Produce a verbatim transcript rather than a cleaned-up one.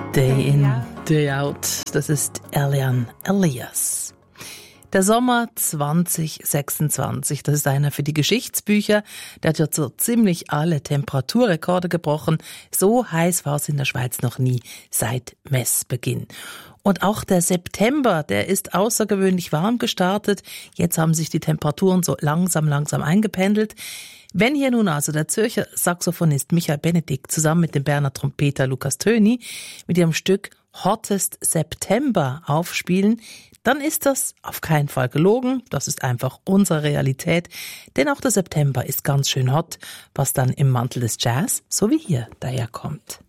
Day in, Day out, das ist Elian Elias. Der Sommer zwanzig sechsundzwanzig, das ist einer für die Geschichtsbücher. Der hat ja so ziemlich alle Temperaturrekorde gebrochen. So heiß war es in der Schweiz noch nie seit Messbeginn. Und auch der September, der ist außergewöhnlich warm gestartet. Jetzt haben sich die Temperaturen so langsam, langsam eingependelt. Wenn hier nun also der Zürcher Saxophonist Michael Benedikt zusammen mit dem Berner Trompeter Lukas Töni mit ihrem Stück Hottest September aufspielen, dann ist das auf keinen Fall gelogen. Das ist einfach unsere Realität. Denn auch der September ist ganz schön hot, was dann im Mantel des Jazz, so wie hier, daherkommt.